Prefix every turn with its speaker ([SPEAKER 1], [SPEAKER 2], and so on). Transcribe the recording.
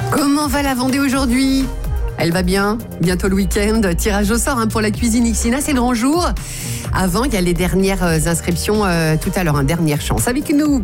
[SPEAKER 1] Comment va la Vendée aujourd'hui ? Elle va bien, bientôt le week-end, tirage au sort pour la cuisine Xina, c'est le grand jour. Avant, il y a les dernières inscriptions tout à l'heure, dernière chance avec nous.